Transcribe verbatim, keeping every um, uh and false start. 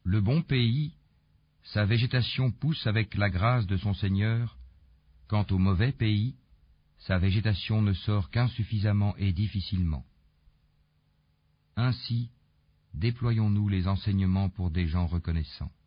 Le bon pays, sa végétation pousse avec la grâce de son Seigneur. Quant au mauvais pays, sa végétation ne sort qu'insuffisamment et difficilement. Ainsi, déployons-nous les enseignements pour des gens reconnaissants.